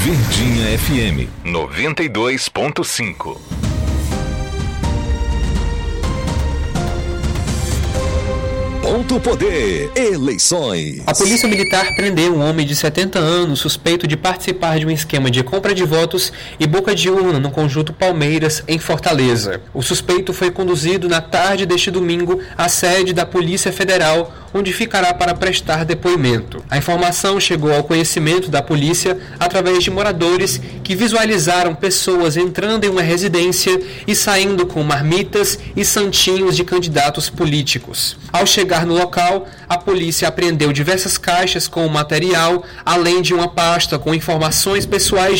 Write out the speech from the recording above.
Verdinha FM 92.5. Ponto Poder. Eleições. A Polícia Militar prendeu um homem de 70 anos suspeito de participar de um esquema de compra de votos e boca de urna no Conjunto Palmeiras, em Fortaleza. O suspeito foi conduzido na tarde deste domingo à sede da Polícia Federal, onde ficará para prestar depoimento. A informação chegou ao conhecimento da polícia através de moradores que visualizaram pessoas entrando em uma residência e saindo com marmitas e santinhos de candidatos políticos. Ao chegar no local, a polícia apreendeu diversas caixas com material, além de uma pasta com informações pessoais